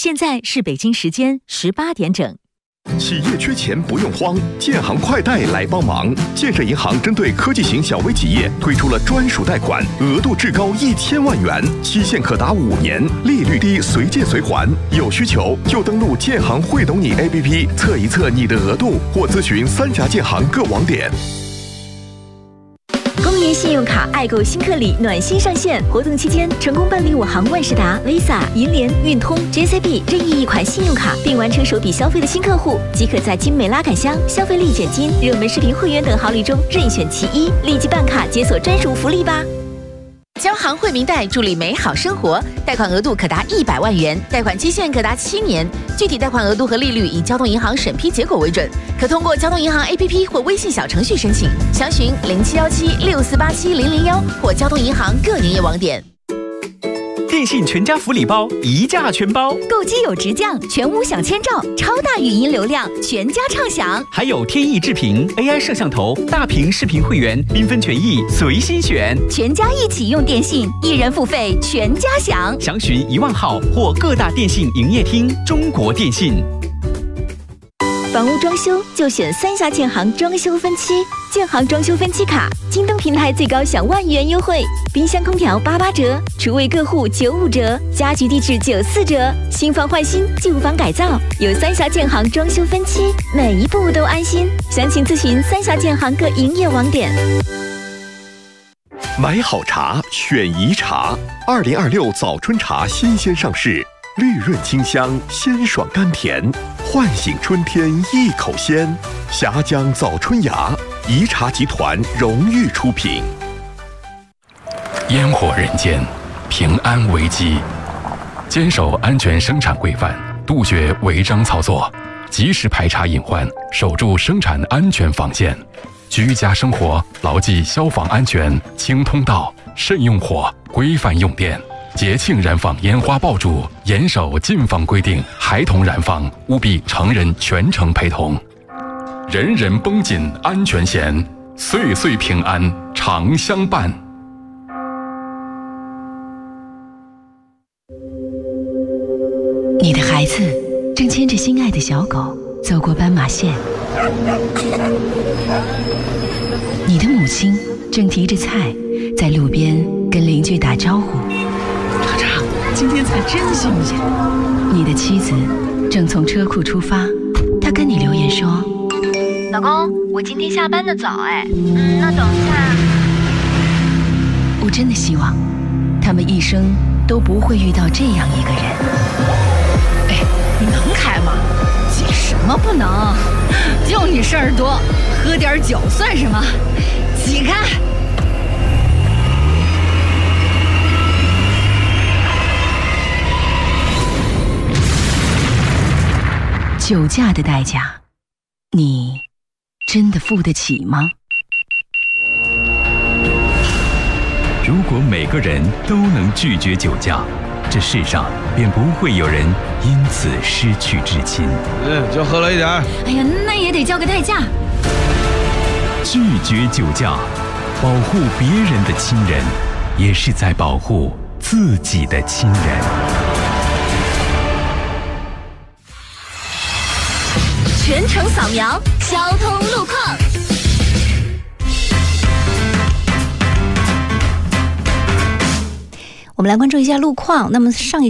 现在是北京时间18点整。 企业缺钱不用慌，建行快贷来帮忙。建设银行针对科技型小微企业推出了专属贷款，额度至高1000万元，期限可达5年，利率低，随借随还。有需求就登录建行会懂你 APP 测一测你的额度，或咨询3家建行各网点。 公银信用卡爱购新客礼暖心上线，活动期间成功办理我行万事达、Visa、银联、运通、JCB 任意一款信用卡，并完成首笔消费的新客户，即可在精美拉杆箱、消费立减金、热门视频会员等好礼中任选其一，立即办卡解锁专属福利吧！交行惠民贷助力美好生活，贷款额度可达100万元，贷款期限可达7年，具体贷款额度和利率以交通银行审批结果为准，可通过交通银行 APP 或微信小程序申请，详询071764870001或交通银行各营业网点。 电信全家福利包一价全包， 购机有直降，全屋享千兆，超大语音流量，全家畅享。 还有天翼智屏 AI 摄像头、大屏视频会员，缤纷权益随心选。 全家一起用电信，一人付费全家享。 详询1万号或各大电信营业厅。中国电信。 房屋装修就选3峡建行装修分期，建行装修分期卡，京东平台最高享1万元优惠，冰箱空调88折，厨卫各户95折，家居地质94折，新房换新，旧房改造，有3峡建行装修分期，每一步都安心。详情咨询3峡建行各营业网点。 买好茶，选宜茶。2026早春茶新鲜上市，绿润清香，鲜爽甘甜，唤醒春天一口鲜。峡江早春芽，宜茶集团荣誉出品。 烟火人间，平安危机，坚守安全生产规范，杜绝违章操作，及时排查隐患，守住生产安全防线。居家生活牢记消防安全，清通道，慎用火，规范用电。节庆燃放烟花爆竹，严守禁放规定，孩童燃放务必成人全程陪同。人人绷紧安全弦，岁岁平安常相伴。 你的孩子正牵着心爱的小狗走过斑马线，你的母亲正提着菜在路边跟邻居打招呼。 厂长，今天菜真新鲜。 你的妻子正从车库出发，她跟你留言说： 老公，我今天下班的早那等一下。 我真的希望他们一生都不会遇到这样一个人。 你能开吗？急什么不能？就你事儿多，喝点酒算什么？挤开！ 酒驾的代价，你真的付得起吗？ 如果每个人都能拒绝酒驾，这世上便不会有人因此失去至亲。 就喝了一点。 哎呀，那也得交个代价。 拒绝酒驾，保护别人的亲人，也是在保护自己的亲人。 全程扫描交通路况。 我们来关注一下路况。那么上一